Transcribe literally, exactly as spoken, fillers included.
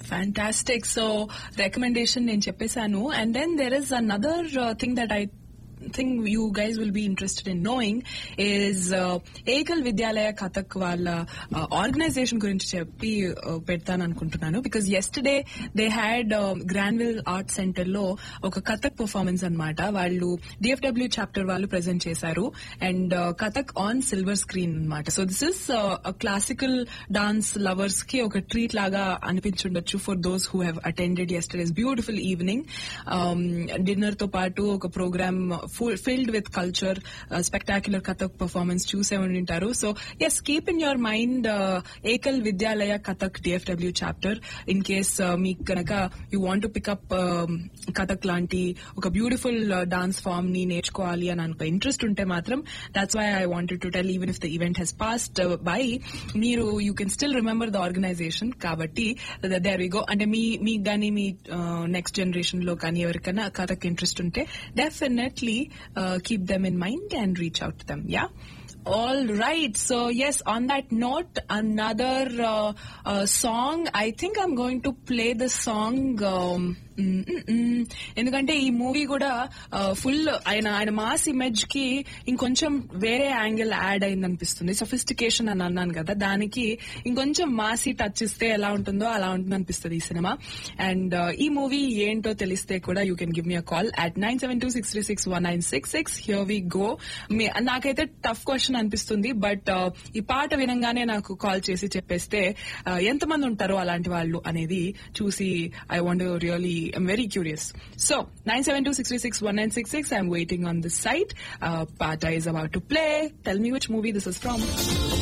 Fantastic. So recommendation నేను చెప్పేశాను, and then there is another uh, thing that I think you guys will be interested in knowing is uh, Ekal Vidyalaya Kathak వాళ్ళ organisation గురించి చెప్పి పెడతాను అనుకుంటున్నాను. Because yesterday they had uh, Granville Art Center లో ఒక Kathak performance అన్నమాట. వాళ్ళు D F W chapter వాళ్ళు ప్రెజెంట్ చేశారు, and Kathak on silver screen అన్నమాట. So this is classical dance lovers కి ఒక ట్రీట్ లాగా అనిపించుండొచ్చు for those who have attended yesterday's beautiful evening. Dinner తో పాటు ఒక programme filled with culture, uh, spectacular Kathak performance చూసే ఉంటారు. So yes, keep in your mind uh, Ekal Vidyalaya Kathak D F W chapter in case uh, మీకు కనుక you want to pick up uh, Kathak లాంటి ఒక beautiful dance form ని నేర్చుకోవాలి అని అనుకో ఇంట్రెస్ట్ ఉంటే మాత్రం, that's why I wanted to tell, even if the event has passed uh, by, మీరు you can still remember the organization. కాబట్టి there we go. అంటే మీ మీకు గానీ మీ నెక్స్ట్ జనరేషన్ లో కానీ ఎవరికైనా Kathak ఇంట్రెస్ట్ ఉంటే definitely Uh, keep them in mind and reach out to them. Yeah. All right. So yes, on that note, another uh, uh, song. I think I'm going to play the song. Um, ఎందుకంటే ఈ movie కూడా full ఆయన ఆయన mass image కి ఇంకొంచెం వేరే angle add అయింది అనిపిస్తుంది. సొఫిస్టికేషన్ అని అన్నాను కదా, దానికి ఇంకొంచెం మాసీ టచ్ ఇస్తే ఎలా ఉంటుందో అలా ఉంటుంది అనిపిస్తుంది ఈ సినిమా. అండ్ ఈ మూవీ ఏంటో తెలిస్తే కూడా you can give me a call at nine seven two six three six one nine six six. Here we go. నాకైతే టఫ్ క్వశ్చన్ అనిపిస్తుంది, బట్ ఈ పాట వినంగానే నాకు కాల్ చేసి చెప్పేస్తే ఎంతమంది ఉంటారో అలాంటి వాళ్ళు అనేది చూసి I want really I'm very curious. So, nine seven two six three six one nine six six. I'm waiting on this site. Uh, Pata is about to play. Tell me which movie this is from.